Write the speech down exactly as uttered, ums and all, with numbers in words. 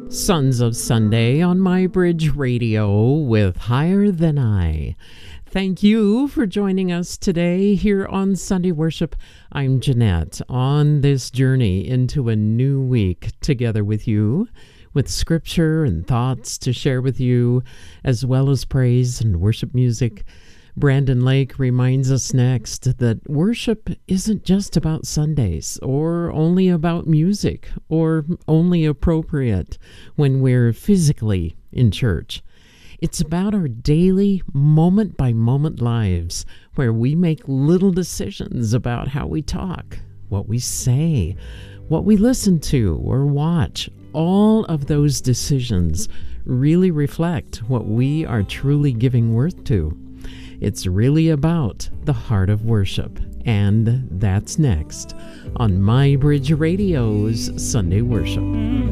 Sons of Sunday on My Bridge Radio with Higher Than I. Thank you for joining us today here on Sunday Worship. I'm Jeanette on this journey into a new week together with you, with scripture and thoughts to share with you, as well as praise and worship music. Brandon Lake reminds us next that worship isn't just about Sundays or only about music or only appropriate when we're physically in church. It's about our daily, moment-by-moment lives where we make little decisions about how we talk, what we say, what we listen to or watch. All of those decisions really reflect what we are truly giving worth to. It's really about the heart of worship, and that's next on My Bridge Radio's Sunday Worship.